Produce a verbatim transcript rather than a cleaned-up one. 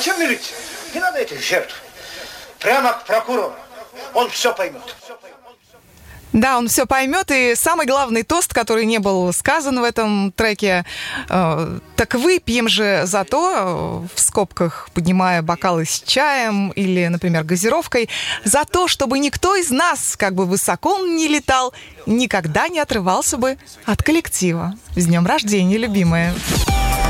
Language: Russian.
Зачем милиция? Не надо этих жертв. Прямо к прокурору. Он все поймет. Да, он все поймет. И самый главный тост, который не был сказан в этом треке, э, так выпьем же за то, в скобках поднимая бокалы с чаем или, например, газировкой, за то, чтобы никто из нас, как бы высоко он ни летал, никогда не отрывался бы от коллектива. С днем рождения, любимая!